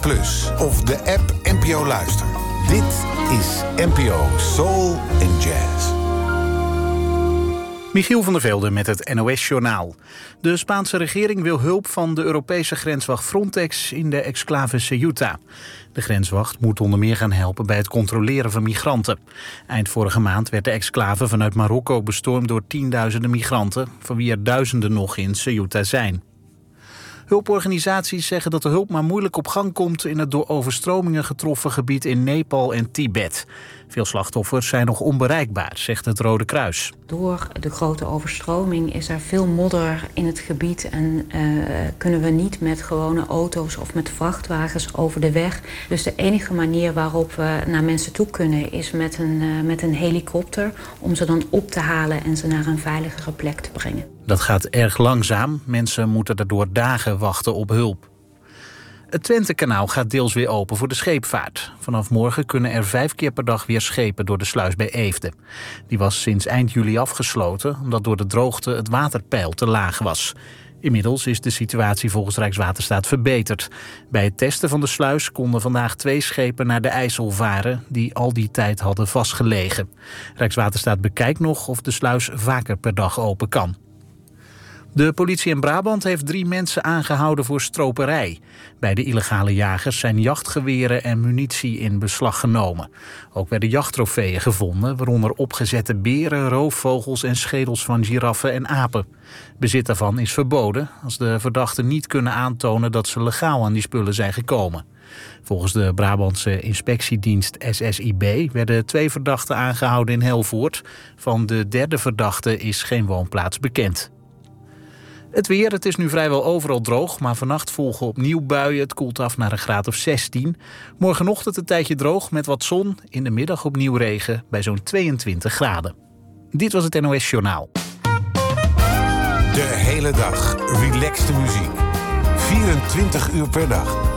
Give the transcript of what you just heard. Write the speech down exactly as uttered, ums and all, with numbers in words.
plus of de app N P O Luister. Dit is N P O Soul and Jazz. Michiel van der Velde met het N O S-journaal. De Spaanse regering wil hulp van de Europese grenswacht Frontex in de exclave Ceuta. De grenswacht moet onder meer gaan helpen bij het controleren van migranten. Eind vorige maand werd de exclave vanuit Marokko bestormd door tienduizenden migranten, van wie er duizenden nog in Ceuta zijn. Hulporganisaties zeggen dat de hulp maar moeilijk op gang komt in het door overstromingen getroffen gebied in Nepal en Tibet. Veel slachtoffers zijn nog onbereikbaar, zegt het Rode Kruis. Door de grote overstroming is er veel modder in het gebied en uh, kunnen we niet met gewone auto's of met vrachtwagens over de weg. Dus de enige manier waarop we naar mensen toe kunnen is met een, uh, met een helikopter om ze dan op te halen en ze naar een veiligere plek te brengen. Dat gaat erg langzaam. Mensen moeten daardoor dagen wachten op hulp. Het Twentekanaal gaat deels weer open voor de scheepvaart. Vanaf morgen kunnen er vijf keer per dag weer schepen door de sluis bij Eefde. Die was sinds eind juli afgesloten, omdat door de droogte het waterpeil te laag was. Inmiddels is de situatie volgens Rijkswaterstaat verbeterd. Bij het testen van de sluis konden vandaag twee schepen naar de IJssel varen, die al die tijd hadden vastgelegen. Rijkswaterstaat bekijkt nog of de sluis vaker per dag open kan. De politie in Brabant heeft drie mensen aangehouden voor stroperij. Bij de illegale jagers zijn jachtgeweren en munitie in beslag genomen. Ook werden jachttrofeeën gevonden, waaronder opgezette beren, roofvogels en schedels van giraffen en apen. Bezit daarvan is verboden als de verdachten niet kunnen aantonen dat ze legaal aan die spullen zijn gekomen. Volgens de Brabantse inspectiedienst S S I B werden twee verdachten aangehouden in Helvoort. Van de derde verdachte is geen woonplaats bekend. Het weer, het is nu vrijwel overal droog, maar vannacht volgen opnieuw buien. Het koelt af naar een graad of zestien. Morgenochtend een tijdje droog met wat zon. In de middag opnieuw regen bij zo'n tweeëntwintig graden. Dit was het N O S-journaal. De hele dag relaxte muziek. vierentwintig uur per dag.